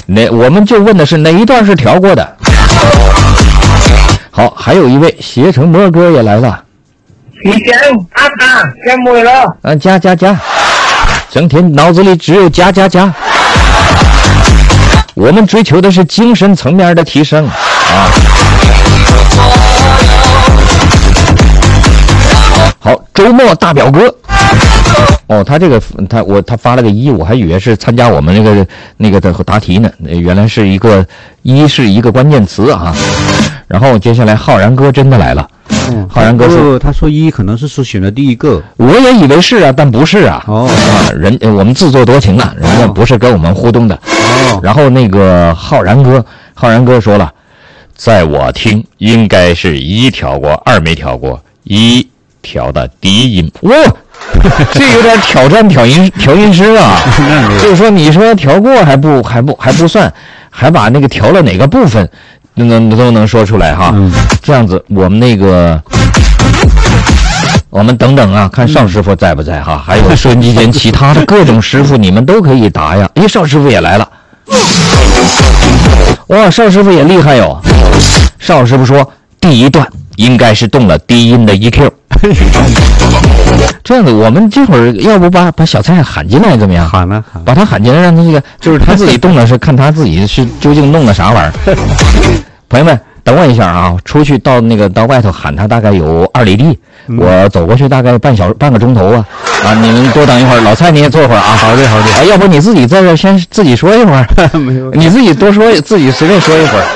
我们就问的是哪一段是调过的。好，还有一位携程魔哥也来了。 提前阿达先没了。 加，整天脑子里只有加。我们追求的是精神层面的提升啊。好，周末大表哥。哦，他这个他发了个1，我还以为是参加我们那个的答题呢，原来是一个1是一个关键词啊。然后接下来浩然哥真的来了。浩然哥说他说1可能是选的第一个， 我也以为是啊，但不是啊。我们自作多情了，人家不是跟我们互动的。然后那个浩然哥说了，在我听应该是1调过，2没调过，1调的低音。哇，这有点挑战调音师啊。就是说你说调过还不算，还把那个调了哪个部分都能说出来哈。这样子我们等等啊，看邵师傅在不在哈，还有收音机前其他的各种师傅，你们都可以答呀。邵师傅也来了。哇，邵师傅也厉害哟。邵师傅说第一段应该是动了低音的 EQ。这样子，我们这会儿要不把小蔡喊进来怎么样？ 喊了， 把他喊进来，让他这个就是他自己动的是看他自己是究竟弄了啥玩意儿。朋友们，等我一下啊，出去到外头喊他大概有2里地，我走过去大概半个钟头啊。你们多等一会儿，老蔡你也坐会儿啊。 好的。 要不你自己在这先自己说一会儿。 没有， 你自己多说，自己随便说一会儿。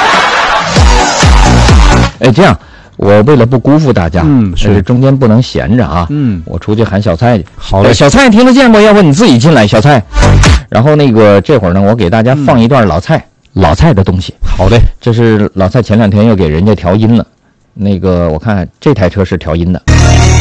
这样。我为了不辜负大家，是中间不能闲着啊。我出去喊小蔡去。 好的， 小蔡听得见不？要不你自己进来，小蔡。然后这会儿呢，我给大家放一段老蔡的东西。 好的， 这是老蔡前2天又给人家调音了。我看这台车是调音的。